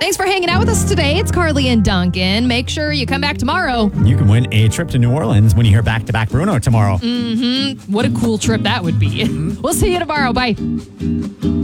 Thanks for hanging out with us today. It's Carly and Duncan. Make sure you come back tomorrow. You can win a trip to New Orleans when you hear back-to-back Bruno tomorrow. What a cool trip that would be. We'll see you tomorrow. Bye.